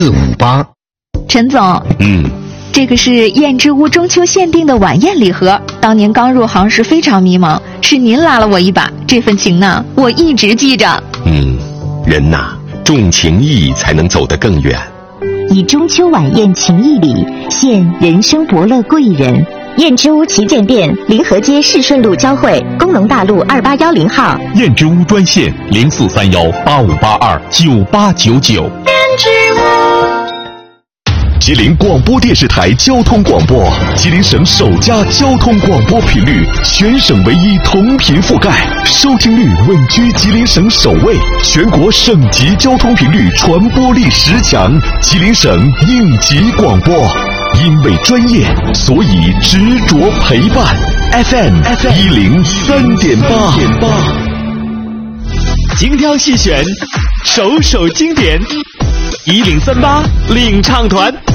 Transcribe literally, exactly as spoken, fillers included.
四五八。 陈总， 嗯， 这个是燕之屋中秋限定的晚宴礼盒，当年刚入行时非常迷茫，是您拉了我一把，这份情呢，我一直记着。 嗯，人呐，重情义才能走得更远。 以中秋晚宴情谊礼，献人生伯乐贵人。燕之屋旗舰店，临河街市顺路交汇，工农大路二八幺零号。 燕之屋专线零四三幺八五八二九八九九。 燕之屋。 吉林广播电视台交通广播，吉林省首家交通广播频率，全省唯一同频覆盖，收听率稳居吉林省首位，全国省级交通频率传播力十强，吉林省应急广播。因为专业，所以执着陪伴。F M 一零三点八， 精挑细选，首首经典，一零三八领唱团。